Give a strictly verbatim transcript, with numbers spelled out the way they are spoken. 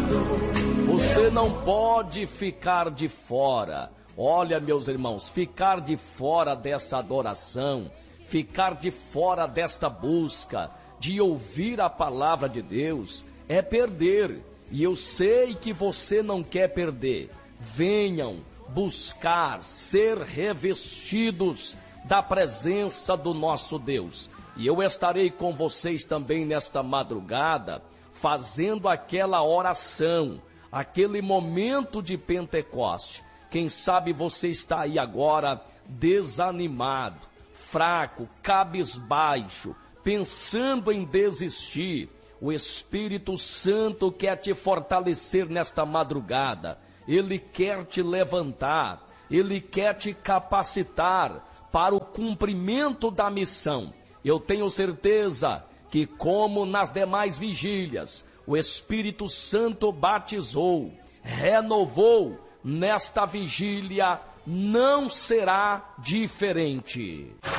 Você não pode ficar de fora. Olha, meus irmãos, ficar de fora dessa adoração, ficar de fora desta busca, de ouvir a palavra de Deus, é perder. E eu sei que você não quer perder. Venham buscar ser revestidos da presença do nosso Deus. E eu estarei com vocês também nesta madrugada, fazendo aquela oração, aquele momento de Pentecoste. Quem sabe você está aí agora desanimado, fraco, cabisbaixo, pensando em desistir. O Espírito Santo quer te fortalecer nesta madrugada. Ele quer te levantar, Ele quer te capacitar para o cumprimento da missão. Eu tenho certeza que, como nas demais vigílias, o Espírito Santo batizou, renovou, nesta vigília não será diferente.